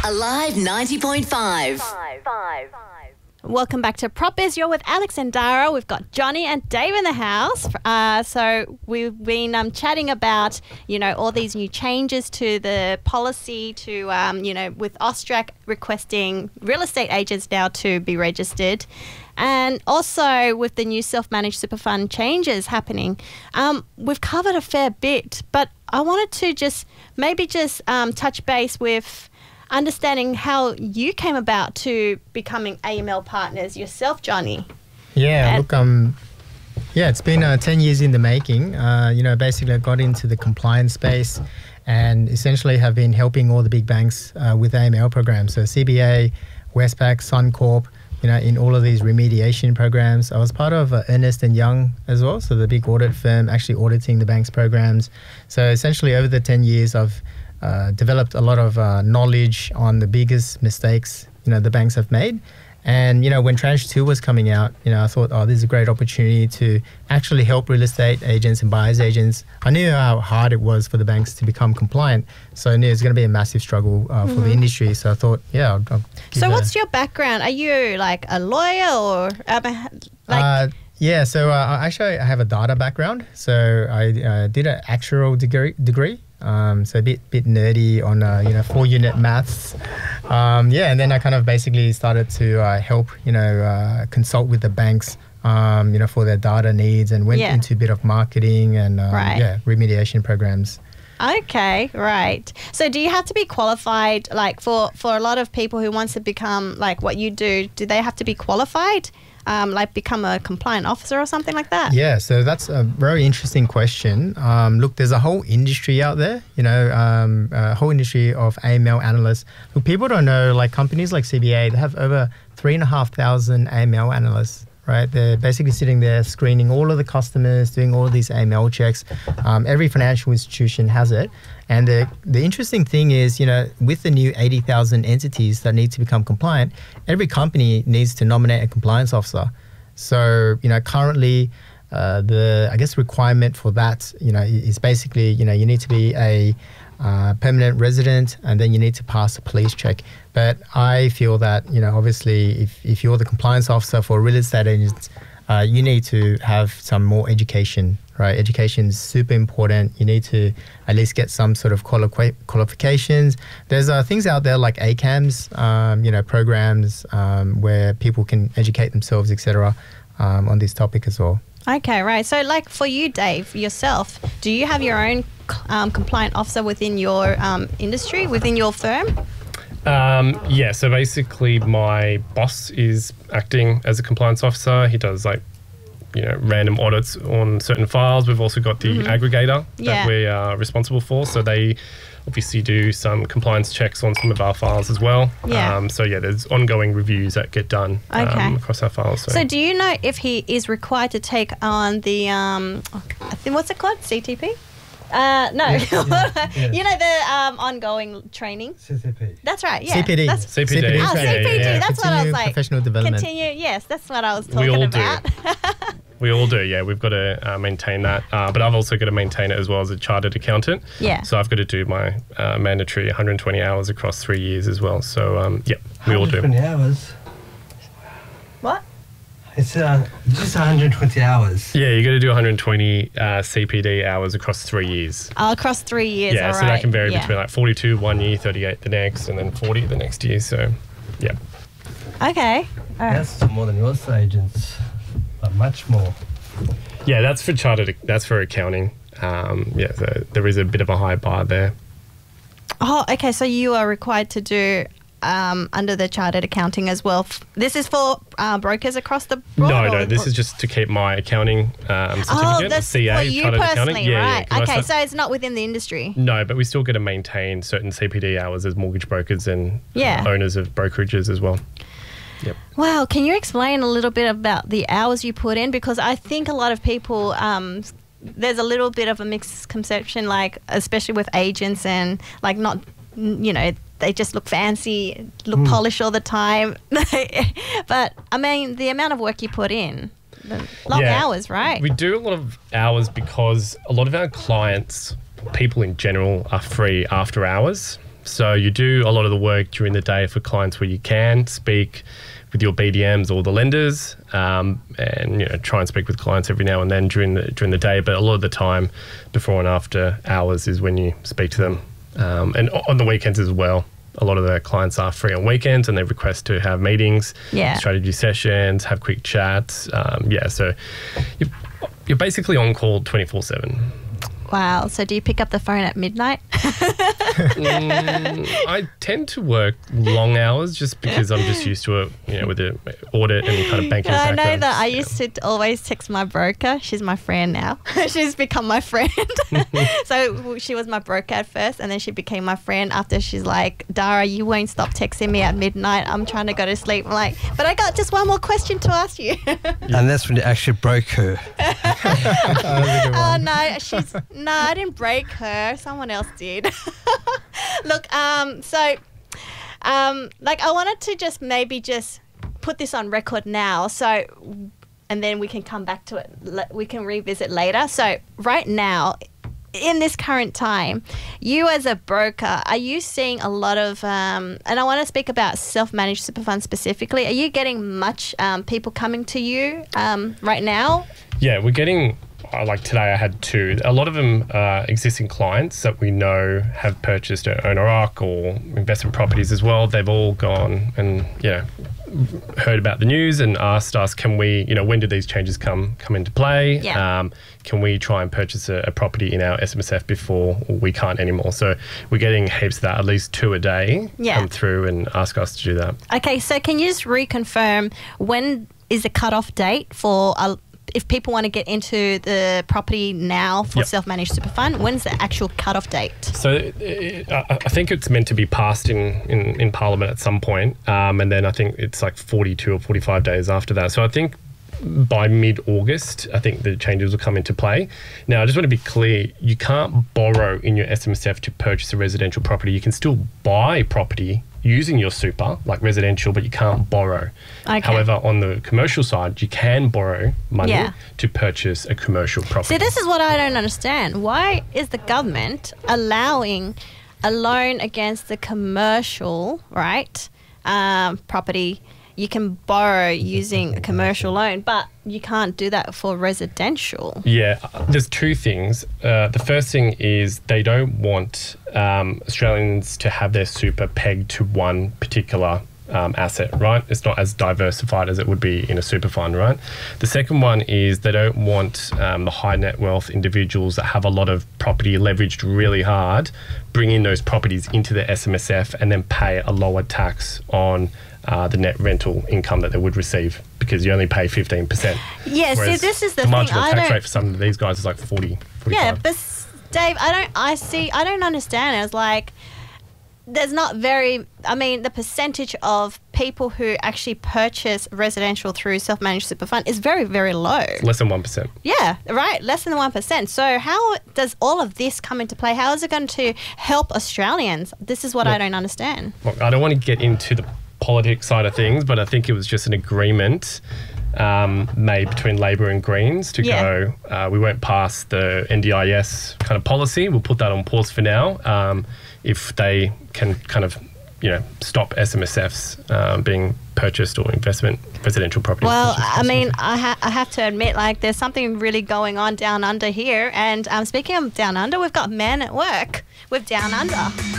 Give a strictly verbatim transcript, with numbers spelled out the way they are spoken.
Alive ninety point five. Welcome back to Prop Biz. You're with Alex and Dara. We've got Johnny and Dave in the house. Uh, so we've been um, chatting about, you know, all these new changes to the policy to, um, you know, with AUSTRAC requesting real estate agents now to be registered. And also with the new self-managed super fund changes happening. Um, we've covered a fair bit, but I wanted to just maybe just um, touch base with understanding how you came about to becoming A M L partners yourself, Johnny. Yeah, And- look, um, yeah, it's been uh, ten years in the making. Uh, you know, basically I got into the compliance space and essentially have been helping all the big banks uh, with A M L programs. So C B A, Westpac, Suncorp, you know, in all of these remediation programs. I was part of uh, Ernst and Young as well, so the big audit firm actually auditing the bank's programs. So essentially over the ten years I've Uh, developed a lot of uh, knowledge on the biggest mistakes, you know, the banks have made. And, you know, when Tranche two was coming out, you know, I thought, oh, this is a great opportunity to actually help real estate agents and buyers agents. I knew how hard it was for the banks to become compliant. So I knew it was going to be a massive struggle uh, for Mm-hmm. the industry. So I thought, yeah, I'll, I'll give So it what's a, your background? Are you like a lawyer or um, like? Uh, yeah, so uh, actually I have a data background. So I uh, did an actuarial degree, degree. Um, so a bit bit nerdy on uh, you know four unit maths, um, yeah, and then I kind of basically started to uh, help you know uh, consult with the banks, um, you know for their data needs, and went Yeah. into a bit of marketing and um, Right. yeah remediation programs. Okay, right. So do you have to be qualified, like for, for a lot of people who wants to become like what you do, do they have to be qualified? Um, like become a compliant officer or something like that? Yeah, so that's a very interesting question. Um, look, there's a whole industry out there, you know, um, a whole industry of A M L analysts. Look, people don't know, like companies like C B A, they have over three and a half thousand A M L analysts, right? They're basically sitting there screening all of the customers, doing all of these A M L checks. Um, every financial institution has it. And the, the interesting thing is, you know, with the new eighty thousand entities that need to become compliant, every company needs to nominate a compliance officer. So, you know, currently uh, the, I guess, requirement for that, you know, is basically, you know, you need to be a uh, permanent resident and then you need to pass a police check. But I feel that, you know, obviously if, if you're the compliance officer for real estate agents, uh, you need to have some more education, right? Education is super important. You need to at least get some sort of quali- qualifications. There's uh, things out there like A CAMS, um, you know, programs um, where people can educate themselves, et cetera, um, on this topic as well. Okay, right. So like for you, Dave, yourself, do you have your own um, compliant officer within your um, industry, within your firm? Um, yeah, so basically my boss is acting as a compliance officer. He does like, you know, random audits on certain files. We've also got the Mm-hmm. aggregator Yeah. that we are responsible for. So they obviously do some compliance checks on some of our files as well. Yeah. Um, so yeah, there's ongoing reviews that get done um, Okay. across our files. So, So do you know if he is required to take on the, um, I think, what's it called? C T P? Uh, no. yeah. You know, the um, ongoing training? C C P. That's right, yeah. C P D. That's, C P D. Ah, Yeah, C P D, yeah, yeah. that's what I was Continue like. professional development. Continue, yes, that's what I was We talking all do. about. we all do, yeah. We've got to uh, maintain that. Uh, but I've also got to maintain it as well as a chartered accountant. Yeah. So I've got to do my uh, mandatory one hundred twenty hours across three years as well. So, um, yeah, we all do. one hundred twenty hours. What? It's uh, just one hundred twenty hours. Yeah, you got to do one hundred twenty uh, C P D hours across three years. Oh, across three years, yeah, all so right. that can vary yeah. between like forty-two one year, thirty-eight the next, and then forty the next year. So, yeah. Okay. All right. That's more than yours agents, but much more. Yeah, that's for chartered. That's for accounting. Um, yeah, so there is a bit of a high bar there. Oh, okay. So you are required to do um, under the chartered accounting as well. F- This is for uh, brokers across the board? No, or- no, this is just to keep my accounting um, certificate. Oh, that's C A, for you chartered accounting. personally, Yeah, yeah, right? 'cause I okay, start- so it's not within the industry. No, but we still got to maintain certain C P D hours as mortgage brokers and Yeah. uh, owners of brokerages as well. Yep. Wow, can you explain a little bit about the hours you put in? Because I think a lot of people, um, there's a little bit of a misconception, like especially with agents and like not, you know, they just look fancy, look Hmm. polished all the time. But I mean, the amount of work you put in, the long Yeah. hours, right? We do a lot of hours because a lot of our clients, people in general, are free after hours. So you do a lot of the work during the day for clients where you can speak with your B D Ms or the lenders, um, and you know try and speak with clients every now and then during the during the day. But a lot of the time, before and after hours, is when you speak to them, um, and on the weekends as well. A lot of the clients are free on weekends and they request to have meetings, Yeah. strategy sessions, have quick chats. Um, yeah, so you're, you're basically on call twenty-four seven. Wow. So do you pick up the phone at midnight? Mm, I tend to work long hours just because I'm just used to it, you know, with the audit and kind of banking I know background. that I used to always text my broker. She's my friend now. She's become my friend. So she was my broker at first, and then she became my friend after she's like, Dara, you won't stop texting me at midnight. I'm trying to go to sleep. I'm like, but I got just one more question to ask you. And that's when you actually broke her. Oh no, she's no, I didn't break her. Someone else did. Look, um, so, um, like I wanted to just maybe just put this on record now, so, and then we can come back to it. le- We can revisit later. So right now, in this current time, you as a broker, are you seeing a lot of, um, and I want to speak about self-managed super funds specifically. Are you getting much um, people coming to you um, right now? Yeah, we're getting, uh, like today I had two. A lot of them are existing clients that we know have purchased owner arc or investment properties as well. They've all gone and, yeah, heard about the news and asked us, can we, you know, when do these changes come come into play? Yeah. Um, can we try and purchase a, a property in our S M S F before we can't anymore? So we're getting heaps of that, at least two a day Yeah. come through and ask us to do that. Okay, so can you just reconfirm when is the cutoff date for uh, if people want to get into the property now for Yep. self-managed super fund? When's the actual cutoff date? So uh, I I think it's meant to be passed in, in, in Parliament at some point, um, and then I think it's like forty-two or forty-five days after that. So I think by mid-August, I think the changes will come into play. Now, I just want to be clear, you can't borrow in your S M S F to purchase a residential property. You can still buy property using your super, like residential, but you can't borrow. Okay. However, on the commercial side, you can borrow money Yeah. to purchase a commercial property. See, this is what I don't understand. Why is the government allowing a loan against the commercial, right, um, property? You can borrow using a commercial loan, but you can't do that for residential. Yeah, uh, there's two things. Uh, the first thing is they don't want um, Australians to have their super pegged to one particular um, asset, right? It's not as diversified as it would be in a super fund, right? The second one is they don't want um, the high net wealth individuals that have a lot of property leveraged really hard, bring in those properties into the S M S F and then pay a lower tax on Uh, the net rental income that they would receive, because you only pay fifteen percent. Yeah, see, Whereas this is the the thing. marginal I tax don't. rate for some of these guys is like forty, forty-five. Yeah, but s- Dave, I don't. I see. I don't understand. It's like there's not very. I mean, the percentage of people who actually purchase residential through self-managed super fund is very, very low. Less than one percent. Yeah, right. Less than one percent. So how does all of this come into play? How is it going to help Australians? This is what I Look, don't understand. Look, I don't want to get into the politics side of things, but I think it was just an agreement um, made between Labor and Greens to Yeah. go, uh, we won't pass the N D I S kind of policy. We'll put that on pause for now. Um, if they can kind of, you know, stop S M S Fs um, being purchased or investment residential property. Well, I mean, I, ha- I have to admit, like, there's something really going on down under here. And um, speaking of down under, we've got Men at Work with Down Under.